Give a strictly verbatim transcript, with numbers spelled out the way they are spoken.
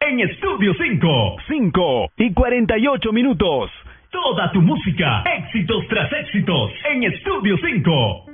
en Estudio cinco. cinco y cuarenta y ocho minutos. Toda tu música, éxitos tras éxitos, en Estudio cinco.